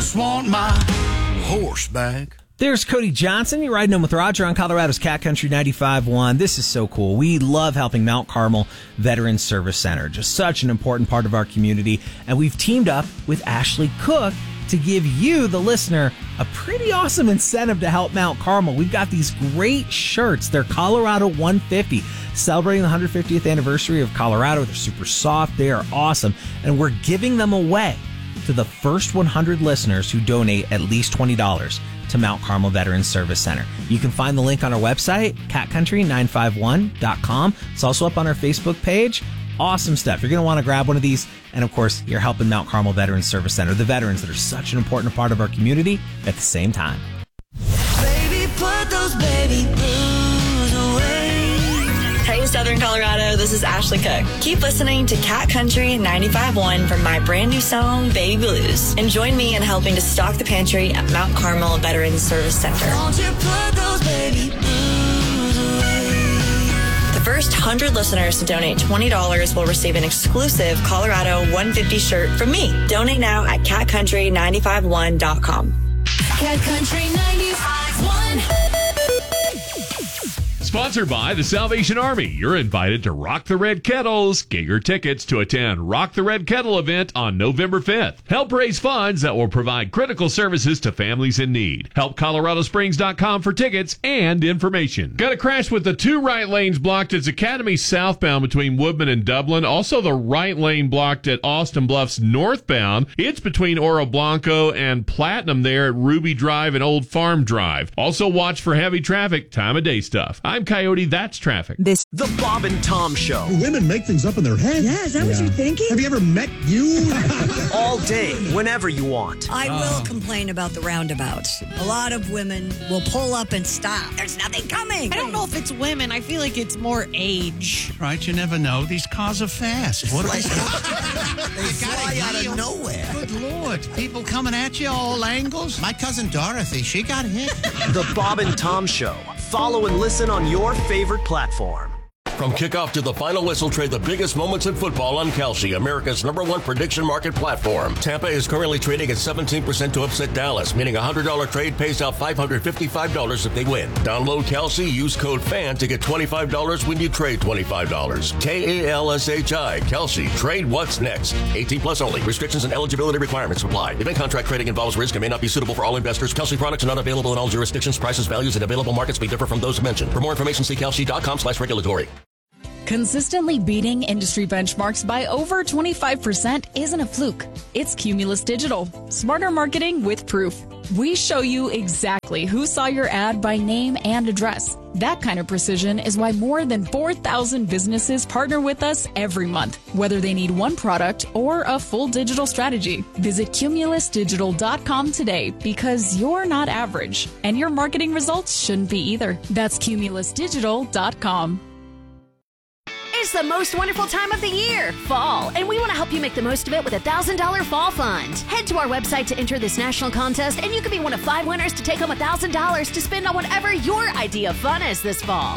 just want my horse back. There's Cody Johnson. You're riding home with Roger on Colorado's Cat Country 95.1. This is so cool. We love helping Mount Carmel Veterans Service Center. Just such an important part of our community. And we've teamed up with Ashley Cook to give you, the listener, a pretty awesome incentive to help Mount Carmel. We've got these great shirts. They're Colorado 150, celebrating the 150th anniversary of Colorado. They're super soft. They are awesome. And we're giving them away to the first 100 listeners who donate at least $20 to Mount Carmel Veterans Service Center. You can find the link on our website, catcountry951.com. It's also up on our Facebook page. Awesome stuff. You're going to want to grab one of these. And of course, you're helping Mount Carmel Veterans Service Center, the veterans that are such an important part of our community at the same time. Baby, put those baby blues away. Hey, Southern Colorado, this is Ashley Cook. Keep listening to Cat Country 95.1 for my brand new song, Baby Blues. And join me in helping to stock the pantry at Mount Carmel Veterans Service Center. Won't you put those baby blues away? The first 100 listeners to donate $20 will receive an exclusive Colorado 150 shirt from me. Donate now at catcountry951.com. Cat Country 95.1. Sponsored by the Salvation Army. You're invited to Rock the Red Kettles. Get your tickets to attend Rock the Red Kettle event on November 5th. Help raise funds that will provide critical services to families in need. Help ColoradoSprings.com for tickets and information. Got a crash with the two right lanes blocked at Academy southbound between Woodman and Dublin. Also the right lane blocked at Austin Bluffs northbound. It's between Oro Blanco and Platinum there at Ruby Drive and Old Farm Drive. Also watch for heavy traffic, time of day stuff. I'm Coyote, that's traffic. The Bob and Tom Show. Women make things up in their head. Yeah, is that what you're thinking? Have you ever met you? All day, whenever you want. I will complain about the roundabouts. A lot of women will pull up and stop. There's nothing coming. I don't know if it's women. I feel like it's more age. Right, you never know. These cars are fast. What are they? They fly out of nowhere. Good Lord. People coming at you all angles. My cousin Dorothy, she got hit. The Bob and Tom Show. Follow and listen on your favorite platform. From kickoff to the final whistle, trade the biggest moments in football on Kalshi, America's #1 prediction market platform. Tampa is currently trading at 17% to upset Dallas, meaning a $100 trade pays out $555 if they win. Download Kalshi, use code FAN to get $25 when you trade $25. Kalshi, Kalshi, trade what's next. 18 plus only. Restrictions and eligibility requirements apply. Event contract trading involves risk and may not be suitable for all investors. Kalshi products are not available in all jurisdictions. Prices, values, and available markets may differ from those mentioned. For more information, see kalshi.com/regulatory. Consistently beating industry benchmarks by over 25% isn't a fluke. It's Cumulus Digital. Smarter marketing with proof. We show you exactly who saw your ad by name and address. That kind of precision is why more than 4,000 businesses partner with us every month, whether they need one product or a full digital strategy. Visit cumulusdigital.com today because you're not average, and your marketing results shouldn't be either. That's cumulusdigital.com. It's the most wonderful time of the year, fall, and we want to help you make the most of it with a $1,000 fall fund. Head to our website to enter this national contest, and you could be one of 5 winners to take home $1,000 to spend on whatever your idea of fun is this fall.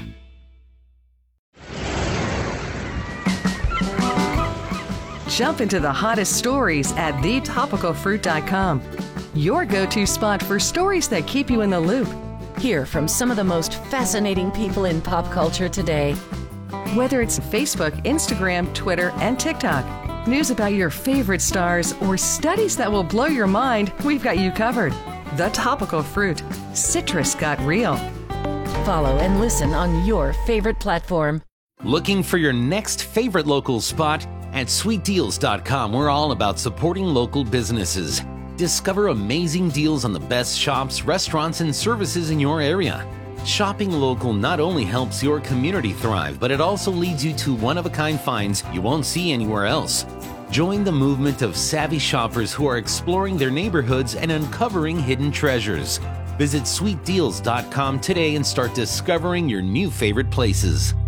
Jump into the hottest stories at thetopicalfruit.com. Your go-to spot for stories that keep you in the loop. Hear from some of the most fascinating people in pop culture today. Whether it's Facebook, Instagram, Twitter, and TikTok, news about your favorite stars, or studies that will blow your mind, we've got you covered. The Topical Fruit. Citrus got real. Follow and listen on your favorite platform. Looking for your next favorite local spot? At sweetdeals.com, we're all about supporting local businesses. Discover amazing deals on the best shops, restaurants, and services in your area. Shopping local not only helps your community thrive, but it also leads you to one-of-a-kind finds you won't see anywhere else. Join the movement of savvy shoppers who are exploring their neighborhoods and uncovering hidden treasures. Visit sweetdeals.com today and start discovering your new favorite places.